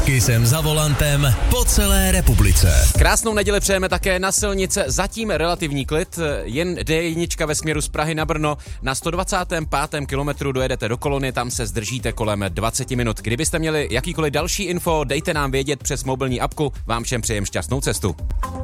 Taky jsem za volantem po celé republice. Krásnou neděli přejeme také na silnice, zatím relativní klid, jen D1 ve směru z Prahy na Brno. Na 125. kilometru dojedete do Kolony, tam se zdržíte kolem 20 minut. Kdybyste měli jakýkoliv další info, dejte nám vědět přes mobilní apku, vám všem přejem šťastnou cestu.